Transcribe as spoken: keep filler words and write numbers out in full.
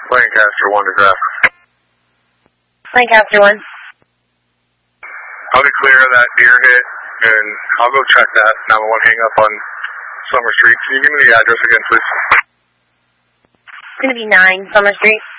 Lancaster one to graph. Lancaster one. I'll be clear of that deer hit, and I'll go check that. nine one one hang up on Summer Street. Can you give me the address again, please? It's going to be nine Summer Street.